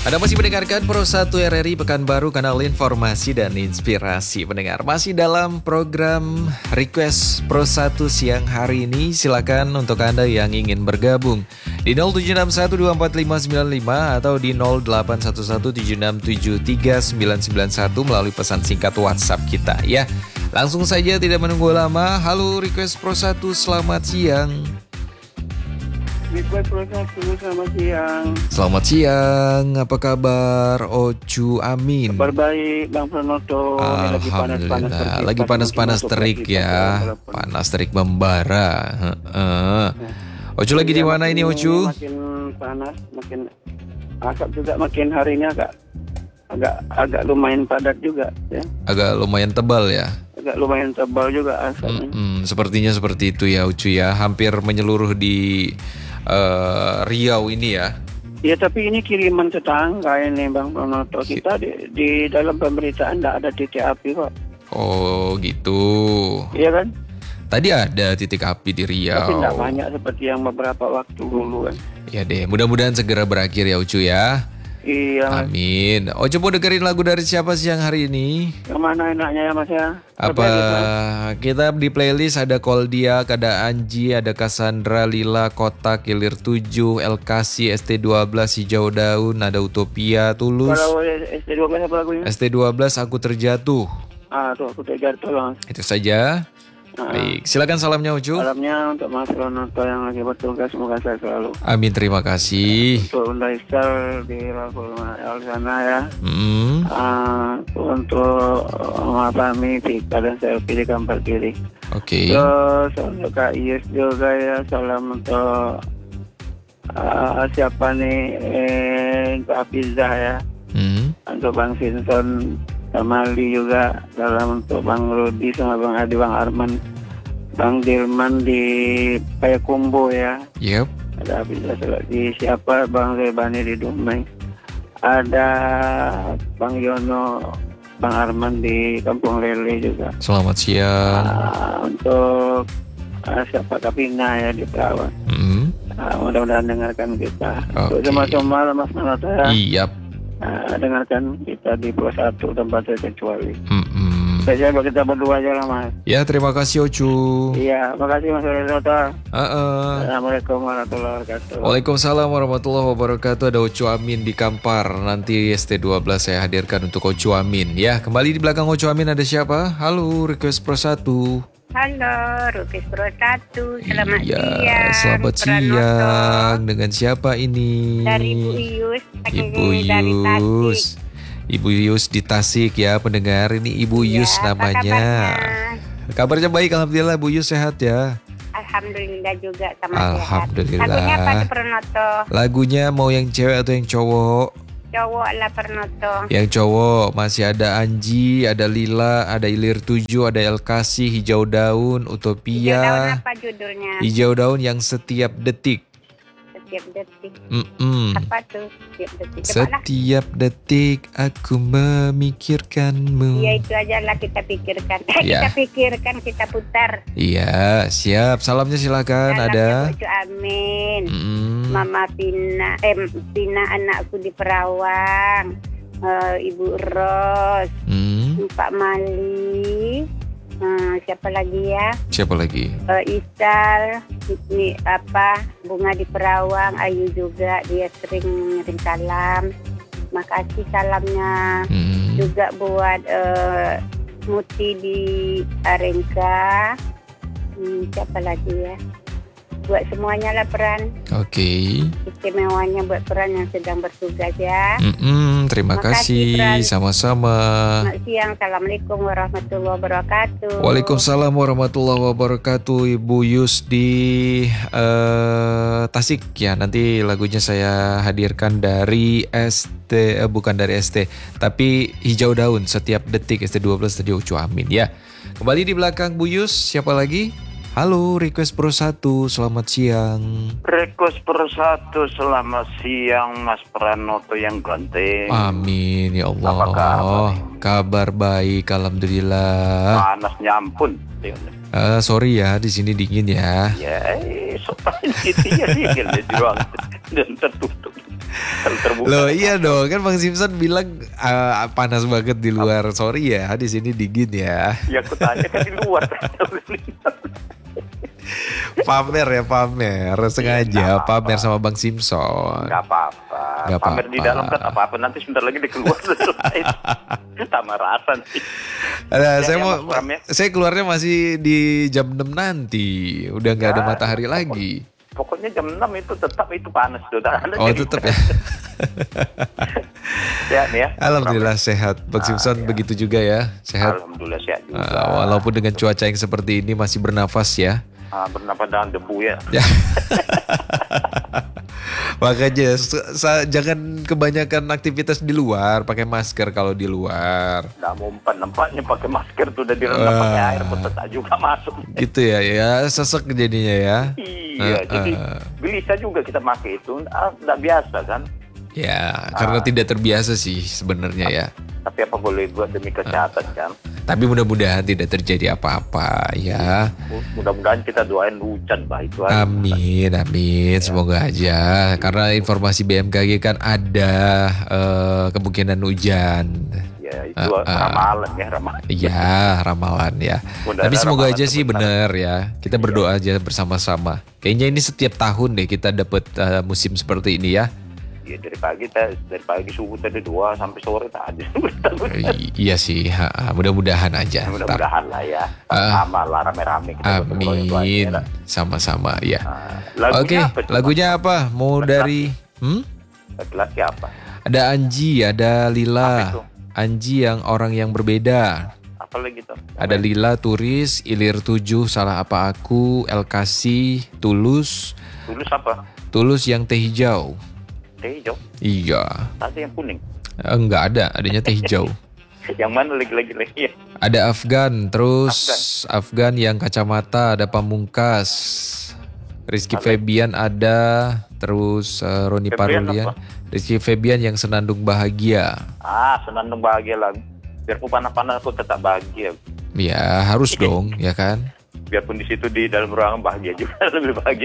Anda masih mendengarkan Pro 1 RRI Pekanbaru, kanal informasi dan inspirasi pendengar. Masih dalam program Request Pro 1 siang hari ini. Silakan untuk Anda yang ingin bergabung di 0761245595 atau di 081176739191 melalui pesan singkat WhatsApp kita ya. Langsung saja tidak menunggu lama. Halo Request Pro 1, selamat siang. Request Pro 1, selamat siang. Selamat siang, apa kabar Ocu Amin? Kabar baik Bang Pranoto. Alhamdulillah, lagi panas-panas terik ya. Panas terik membara. Ocu lagi di mana ini Ocu? Makin panas, makin asap juga, makin hari ini agak lumayan padat juga ya. Agak lumayan tebal ya. Agak lumayan tebal juga asapnya. Sepertinya seperti itu ya Ocu ya. Hampir menyeluruh di Riau ini ya. Ya tapi ini kiriman tetangga ini Bang Pranoto. Kita di dalam pemberitaan tidak ada titik api kok. Oh gitu. Iya kan? Tadi ada titik api di Riau. Tapi tidak banyak seperti yang beberapa waktu dulu kan. Ya deh, mudah-mudahan segera berakhir ya Ucu ya. Iya Mas. Amin. Ocu mau dengerin lagu dari siapa siang hari ini? Yang mana enaknya ya Mas ya? Apa kita di playlist ada Koldia, ada Anji, ada Cassandra, Lila, Kotak, Kilir 7, LKC, ST12, Hijau Daun, ada Utopia, Tulus. Kalau ST12 apa lagunya? ST12 Aku Terjatuh. Tuh aku terjatuh Bang. Itu saja. Baik, silakan salamnya Ucu. Salamnya untuk Mas Pranoto yang lagi bertugas, semoga sehat selalu. Amin, terima kasih. Untuk Unda Isal di Rahul sana ya. Untuk Mama Fahmi, Tika dan Selfie di Kampar Kiri. Oke. Terus untuk Kak Ius juga ya. Salam untuk siapa nih, untuk Afizah ya. Untuk Bang Sinson sama Ali juga. Salam untuk Bang Rudi sama Bang Adi, Bang Arman, Bang Dilman di Payakumbuh ya. Yep. Ada Abizah di siapa, Bang Rebani di Dumai. Ada Bang Yono, Bang Arman di Kampung Lele juga. Selamat siang. Untuk siapa, Kapina ya di Perawan. Mudah-mudahan dengarkan kita. Untuk semua Mas Pranoto ya. Iya. Dengarkan kita di Pro 1 tempat terkecuali. Saya kita berdua aja lah Mas. Ya terima kasih Ocu. Iya, makasih Mas Pranoto. Assalamualaikum warahmatullahi wabarakatuh. Waalaikumsalam warahmatullahi wabarakatuh. Ada Ocu Amin di Kampar. Nanti ST12 saya hadirkan untuk Ocu Amin. Ya, kembali di belakang Ocu Amin ada siapa? Halo, Request Pro 1. Halo, Request Pro 1. Selamat siang. Selamat siang. Dengan siapa ini? Dari Ibu Ius. Ibu Yus. Ibu Yus di Tasik ya pendengar. Ini Ibu Yus namanya. Kabarnya baik, alhamdulillah. Bu Yus sehat ya? Alhamdulillah juga sama alhamdulillah. sehat. Lagunya apa Pranoto? Lagunya mau yang cewek atau yang cowok? Cowok lah Pranoto. Yang cowok masih ada Anji, ada Lila, ada Ilir 7, ada LKC, Hijau Daun, Utopia. Hijau Daun apa judulnya? Hijau Daun yang setiap detik. Setiap detik. Apa tuh setiap detik? Setiap detik aku memikirkanmu. Iya itu aja lah kita pikirkan. Ya. Kita pikirkan, kita putar. Iya siap. Salamnya silakan. Ada Ocu Amin. Mama Pina anakku di Perawang. Ibu Ros. Pak Mali. Siapa lagi ya? Siapa lagi? Isal, ini Bunga di Perawang, Ayu juga, dia sering ngirim salam. Makasih salamnya. Juga buat Muti di Arengga. Siapa lagi ya? Buat semuanya lah Peran. Oke. Istimewanya buat Peran yang sedang bertugas ya. Terima kasih. Sama-sama. Selamat siang. Assalamualaikum warahmatullahi wabarakatuh. Waalaikumsalam warahmatullahi wabarakatuh. Ibu Yus di Tasik ya. Nanti lagunya saya hadirkan dari bukan dari ST, tapi Hijau Daun setiap detik ST12 tadi Ucu Amin ya. Kembali di belakang Bu Yus. Siapa lagi? Halo, Request Pro 1, selamat siang. Request Pro 1, selamat siang Mas Pranoto yang ganteng. Amin, ya Allah. Apa kabar? Kabar baik, alhamdulillah. Panasnya ampun. Sorry ya, di sini dingin ya. Ya, sopan gitu ya dingin di ruang dan tertutup. Kalau terbuka. Loh iya dong, kan Bang Simpson bilang panas banget di luar. Sorry ya, di sini dingin ya. Ya aku tanya kan di luar. Pamer ya, pamer. Sengaja pamer sama Bang Simpson. Gak apa-apa. Nggak Pamer di apa-apa. dalam kan apa-apa. Nanti sebentar lagi dikeluar. Tambah rasa sih. Nah, Ya, saya ya, mau, Mas Pram ya. saya keluarnya masih di jam 6 nanti. Udah nggak ada matahari lagi. Pokoknya jam 6 itu tetap itu panas. Oh tetap ya. Ya nih ya. Alhamdulillah sehat. Bang Simpson ya. begitu juga ya, sehat. Alhamdulillah sehat juga. Walaupun dengan cuaca yang seperti ini masih bernafas ya. Bernafas dengan debu ya. Ya. Makanya jangan kebanyakan aktivitas di luar, pakai masker kalau di luar. Nggak mau nampaknya pakai masker tuh udah direndam pakai air tetap juga masuk. Gitu ya, ya sesek jadinya ya. Iya, jadi gelisah juga kita pakai itu. Nggak biasa kan. Ya, karena tidak terbiasa sih sebenarnya ya. Tapi apa boleh buat demi kesehatan kan. Tapi mudah-mudahan tidak terjadi apa-apa ya. Mudah-mudahan kita doain hujan bah itu aja. Amin, amin. Semoga aja. Karena informasi BMKG kan ada kemungkinan hujan. Ya itu ramalan ya, ramalan. Iya, ramalan ya. Tapi semoga aja sih benar ya. Kita berdoa aja bersama-sama. Kayaknya ini setiap tahun deh kita dapat musim seperti ini ya. Ya dari pagi subuh tadi 2 sampai sore tadi. Iya sih, mudah-mudahan aja. Mudah-mudahan lah ya. Sama lah rame-rame kita. Amin, sama-sama ya. Oke, Lagunya apa? lagunya apa? Mau dari Laki-laki apa? Ada Anji, ada Apa itu? Lila. Anji yang orang yang berbeda. Apa lagi tuh? Ada Lila, Turis, Ilir 7, Salah Apa Aku, El Kasih, Tulus. Tulus apa? Tulus yang teh hijau. Teh hijau. Iya. Tadi yang kuning. Enggak ada, adanya teh hijau. Yang mana lagi ya? Ada Afgan, terus Afgan yang kacamata, ada Pamungkas. Rizky Febian ada, terus Roni Febrian Parulian. apa? Rizky Febian yang Senandung Bahagia. Senandung bahagia lah. Biarpun panas-panas aku tetap bahagia. Ya harus dong, ya kan? Biarpun di situ di dalam ruangan bahagia juga lebih bahagia.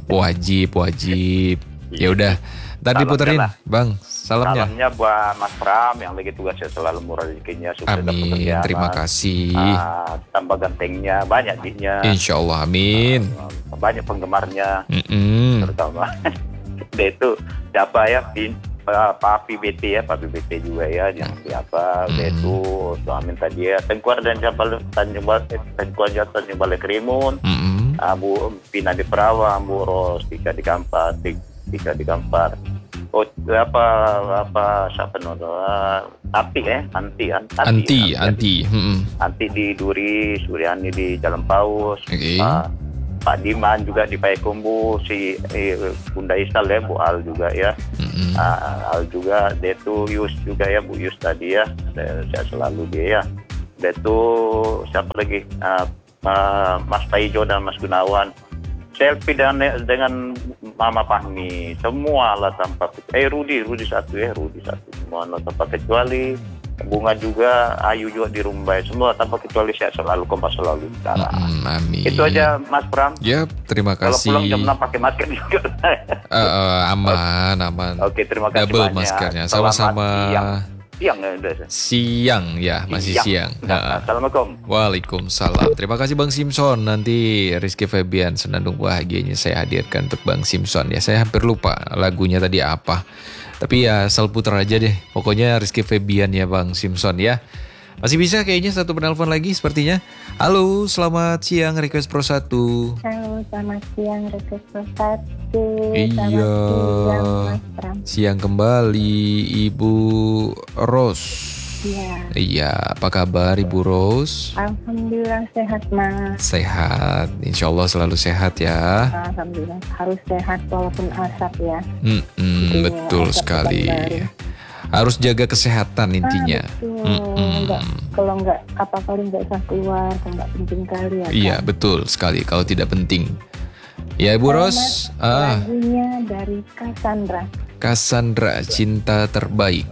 Wajib. Ya udah, ntar diputerin, lah. Bang. Salamnya. Salamnya buat Mas Pram yang lagi tugasnya selalu murah rezekinya. Amin, terima kasih. Tambah gantengnya, banyak dinya. Insya Allah, amin. Banyak penggemarnya, Mm-mm. terutama. Dia itu siapa ya? Papi BT ya, Papi BT juga ya, jangan siapa. Dia itu suami tadi ya, Tengkuar dan Tanjung Balai Kerimun. Bu Pina di Perawa, Bu Ros, Tika di Kampar. Oh, apa siapa Anti Anti di Duri, Suryani di Jalan Paus. Oke. Pak Diman juga di Payakumbu, si Bunda Isal ya, Bu Al juga ya. Al juga, dia tuh Yus juga ya, Bu Yus tadi ya. Saya selalu dia ya. Dia tuh siapa lagi? Mas Paijo dan Mas Gunawan. Selfie dengan Mama Fahmi, semua lah tanpa Rudi satu semua lah tanpa kecuali Bunga juga, Ayu juga di Rumbai, semua tanpa kecuali saya selalu kompas selalu. Amin. Itu aja Mas Pram. Ya, terima Kalau kasih. pulang jam 6 pakai masker juga. Aman. Oke, terima kasih Double banyak. maskernya, Selamat sama-sama. Siang ya udah. Siang ya, masih siang. Assalamualaikum. Waalaikumsalam. Terima kasih Bang Simpson. Nanti Rizky Febian Senandung Bahagianya saya hadirkan untuk Bang Simpson ya. Saya hampir lupa lagunya tadi apa. Tapi ya asal puter aja deh. Pokoknya Rizky Febian ya Bang Simpson ya. Masih bisa kayaknya satu penelpon lagi sepertinya. Halo, selamat siang Request Pro 1. Halo, selamat siang Request Pro 1. Iya. Selamat siang Mas Pram. Siang kembali Ibu Ros. Iya. Iya, apa kabar Ibu Ros? Alhamdulillah sehat Mas. Sehat, insya Allah selalu sehat ya. Alhamdulillah harus sehat walaupun asap ya. Betul asap sekali. baru. Harus jaga kesehatan intinya. Betul. Kalau nggak usah keluar, kalau nggak penting kali ya. Iya kan? betul sekali kalau tidak penting. Ya Ibu Ros. Lagunya dari Cassandra. Cassandra, Cinta Terbaik.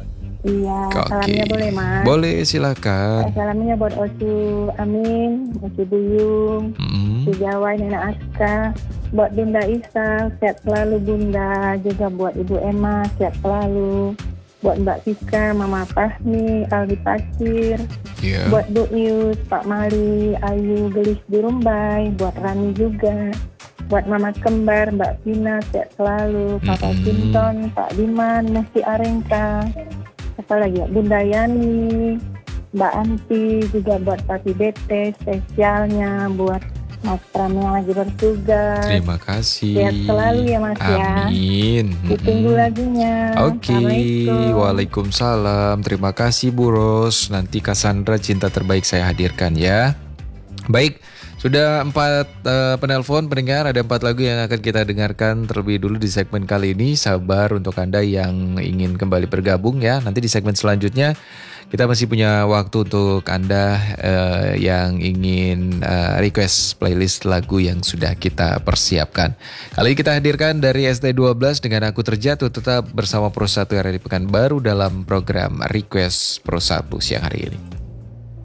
Iya, salamnya boleh Mas. Boleh, silakan. Salamnya buat Ocu Amin, Ocu Buyung, si Jawa, Nena Aska, buat Bunda Isa, sehat selalu Bunda, juga buat Ibu Emma, sehat selalu. Buat Mbak Fiska, Mama Fahmi, Aldi Pasir, buat Bu Yus, Pak Mali, Ayu Gelis di Rumbai, buat Rani juga, buat Mama Kembar, Mbak Vina, sehat selalu, Kakak Sinton, Pak Diman, Musti Arengka, apa lagi ya, Bunda Yani, Mbak Anti, juga buat Papi Bete, spesialnya buat Mas Pram yang lagi bertugas. Terima kasih. Sehat selalu ya Mas ya. Amin. Ditunggu lagunya. Oke, Waalaikumsalam. Terima kasih Bu Ros. Nanti Cassandra cinta terbaik saya hadirkan ya. Baik, sudah 4 penelpon pendengar, ada 4 lagu yang akan kita dengarkan terlebih dulu di segmen kali ini. Sabar untuk Anda yang ingin kembali bergabung ya. Nanti di segmen selanjutnya kita masih punya waktu untuk Anda yang ingin request playlist lagu yang sudah kita persiapkan. Kali ini kita hadirkan dari ST12 dengan Aku Terjatuh, tetap bersama Pro 1 RRI Pekanbaru dalam program Request Pro 1 siang hari ini.